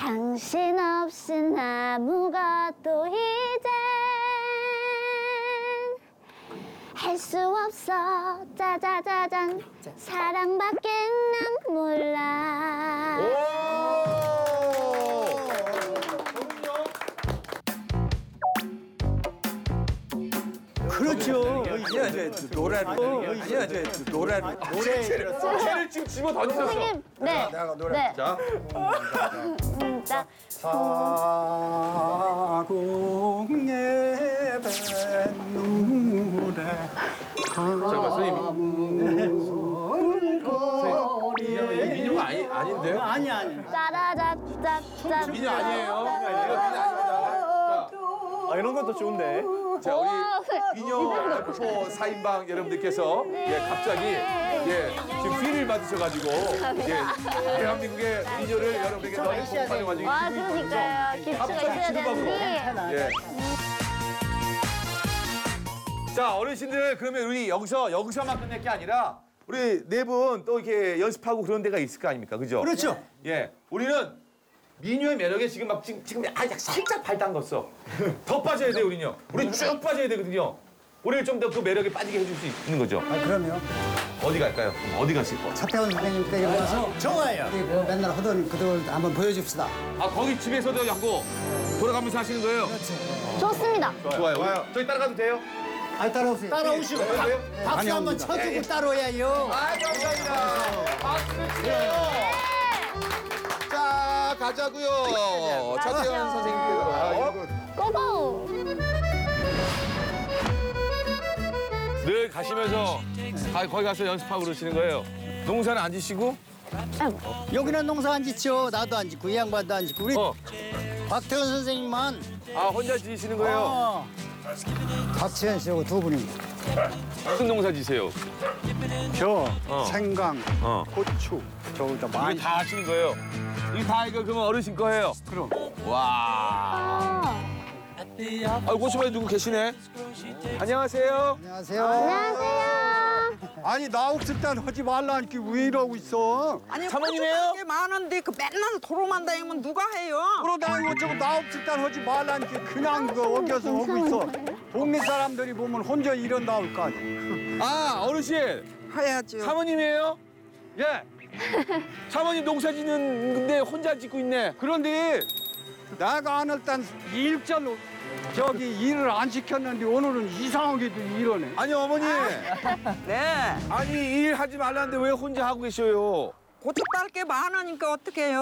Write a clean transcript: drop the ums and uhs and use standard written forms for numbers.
당신 없인 아무것도 이젠 할 수 없어. 짜자자잔. 사랑밖에 난 몰라. 그렇죠. 이제 노래를 채를 지금 집어 던지셨어. 선생님, 네. 내가 노래. 네. 자, 자, 사공의 뱃노래 잠깐만 선생님. 민요가 아닌데요? 아니 짜라자짜짜. 민요 아니에요. 이거 민요 아닙니다. 아 이런 것도 좋은데. 자, 우리 민요 F4 4인방 여러분들께서 갑자기 지금 피를 받으셔가지고 대한민국의 민요를 여러분에게 너무 공부하셔가지고 와, 그러니까요. 기수가 있어야 되는데. 자, 어르신들 그러면 우리 여기서만 끝낼 게 아니라 우리 네 분 또 이렇게 연습하고 그런 데가 있을 거 아닙니까, 그죠? 그렇죠. 예, 우리는 민요의 매력에 지금 살짝 발 담궜어. 더 빠져야 돼, 우리는요. 우리 쭉 빠져야 되거든요. 우리를 좀 더 그 매력에 빠지게 해줄 수 있는 거죠. 아, 그럼요. 어디 갈까요? 어디 가실 거예요? 차태원 선생님께 와서 좋아요. 우리 뭐 맨날 하던 그걸 한번 보여줍시다. 아, 거기 집에서도 하고 돌아가면서 하시는 거예요? 좋습니다. 좋아요. 저희 따라가도 돼요? 아, 따라오세요. 따라오시고 박수 한번 쳐주고 따라와야요. 아, 감사합니다. 박수 치세요. 자, 가자고요. 차태현 선생님께서. 고고. 늘 가시면서 거기 가서 연습하고 그러시는 거예요. 농사는 안 지시고? 여기는 농사 안 짓죠. 나도 안 짓고 이 양반도 안 짓고 우리 박태원 선생님만. 아, 혼자 지시는 거예요? 어. 박지현 씨하고 두 분이 무슨 농사 지세요? 저 생강, 어. 고추 저기다 이거 많이 다 하시는 거예요? 이거 다 그러면 어르신 거예요? 그럼. 와. 아, 고추밭에 누구 계시네? 안녕하세요. 안녕하세요. 안녕하세요. 아니 나 없을 땐 하지 말라니까 왜 이러고 있어? 아니 사모님이에요? 게 많은데 그 맨날 도로만 다니면 누가 해요? 그러다니고 저거 나 없을 땐 하지 말라니까 그냥 그 엉겨서 하고 있어. 동네 사람들이 보면 혼자 이런 나올 거 아니야. 아, 어르신. 해야죠. 사모님이에요? 예. 사모님 농사 짓는데 혼자 짓고 있네. 그런데 내가 안 할 땐 일절로 저기 일을 안 시켰는데 오늘은 이상하게도 이러네. 아니, 어머니. 네. 아니, 일하지 말라는데 왜 혼자 하고 계셔요? 고추 딸 게 많으니까 어떻게 해요?